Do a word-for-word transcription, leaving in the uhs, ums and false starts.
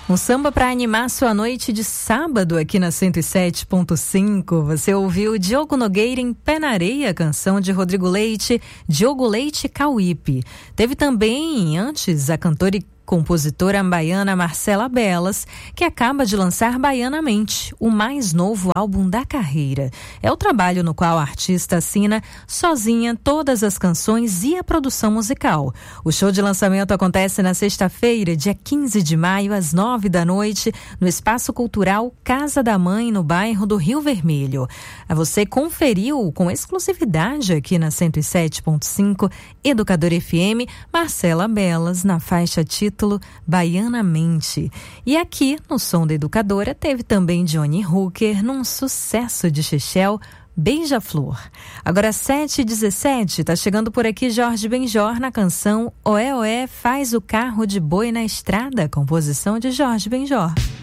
Um samba para animar sua noite de sábado aqui na cento e sete ponto cinco. Você ouviu Diogo Nogueira em Pé na Areia, canção de Rodrigo Leite, Diogo Leite Cauípe. Teve também, antes, a cantora e compositora baiana Marcela Belas, que acaba de lançar Baianamente, o mais novo álbum da carreira. É o trabalho no qual a artista assina sozinha todas as canções e a produção musical. O show de lançamento acontece na sexta-feira, dia quinze de maio, às nove da noite, no Espaço Cultural Casa da Mãe, no bairro do Rio Vermelho. Você conferiu com exclusividade aqui na cento e sete ponto cinco, Educador F M, Marcela Belas, na faixa título Baianamente. E aqui, no Som da Educadora, teve também Johnny Hooker num sucesso de Chechel, Beija-Flor. Agora sete e dezessete, tá chegando por aqui Jorge Benjor na canção Oé Oé Faz o Carro de Boi na Estrada, composição de Jorge Benjor.